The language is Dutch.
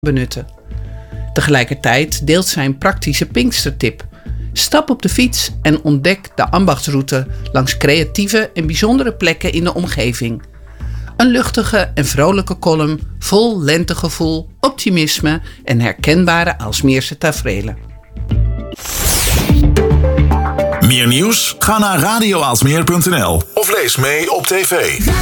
benutten. Tegelijkertijd deelt zij een praktische Pinkstertip. Stap op de fiets en ontdek de ambachtsroute langs creatieve en bijzondere plekken in de omgeving. Een luchtige en vrolijke column vol lentegevoel, optimisme en herkenbare Aalsmeerse taferelen. Meer nieuws? Ga naar radioaalsmeer.nl of lees mee op tv.